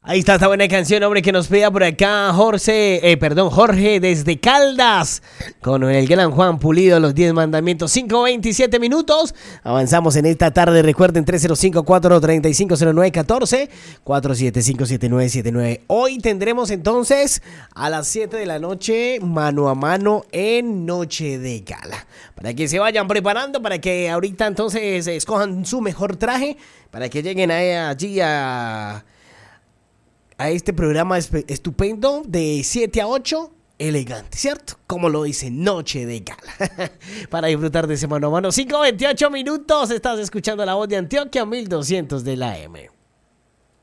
Ahí está esta buena canción, hombre, que nos pida por acá Jorge desde Caldas, con el gran Juan Pulido, los 10 mandamientos, 5:27 minutos. Avanzamos en esta tarde, recuerden 305-435-0914, 475-7979. Hoy tendremos entonces a las 7 de la noche, mano a mano en Noche de Gala. Para que se vayan preparando, para que ahorita entonces escojan su mejor traje, para que lleguen allí a este programa estupendo de 7 a 8, elegante, ¿cierto? Como lo dice, Noche de Gala. Para disfrutar de ese mano a mano. 5:28 minutos, estás escuchando La Voz de Antioquia, 1200 de la AM.